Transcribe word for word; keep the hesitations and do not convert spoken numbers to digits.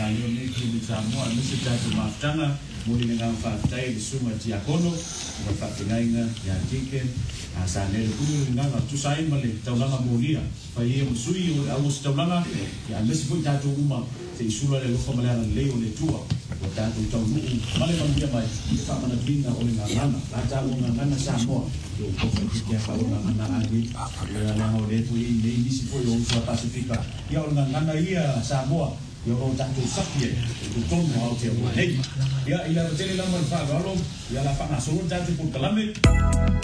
leo ni ki Samoa ni se tatu mafutanga muli nga mfatai sunga tiakono na fatinga ya tiken asa ne ku nga tu sai male taulanga molia fa ye musui au taulanga ya mesi fu tatu uma se isula le ko mala leo le tua o tatu tau male mambia mai fa mana binga o nga ngana la tau nga ngana Samoa yo ko fa ki fa o nga ngana agi ya na o le tu i le ni si fo yo sa Pasifika ya o nga ngana ia Samoa yo o tatu sapie tu tomo au te o nei ya ila tele la man fa galo ya la fa na so tatu por kalame